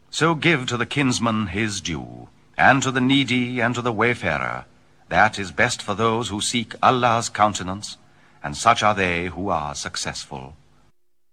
So give to the kinsman his due, and to the needy and to the wayfarer. That is best for those who seek Allah's countenance, and such are they who are successful.